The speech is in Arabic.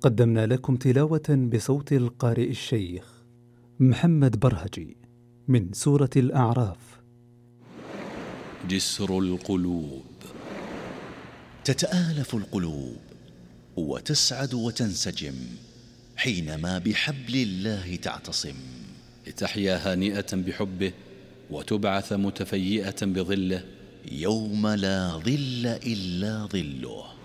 قدمنا لكم تلاوة بصوت القارئ الشيخ محمد برهجي من سورة الأعراف. جسر القلوب. تتآلف القلوب وتسعد وتنسجم حينما بحبل الله تعتصم، لتحيا هانئة بحبه وتبعث متفيئة بظله، يوم لا ظل إلا ظله.